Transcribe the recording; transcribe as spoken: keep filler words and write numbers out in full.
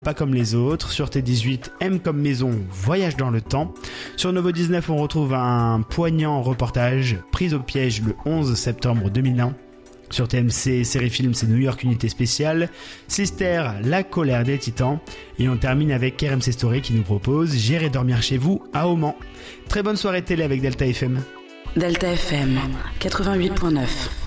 Pas comme les autres. Sur T dix-huit, M comme maison, voyage dans le temps. Sur Novo dix-neuf, on retrouve un poignant reportage, prise au piège le onze septembre deux mille un. Sur T M C, série film, c'est New York Unité Spéciale. Sister, la colère des titans. Et on termine avec R M C Story qui nous propose J'irai dormir chez vous à Oman. Très bonne soirée télé avec Delta F M. Delta F M, quatre-vingt-huit virgule neuf.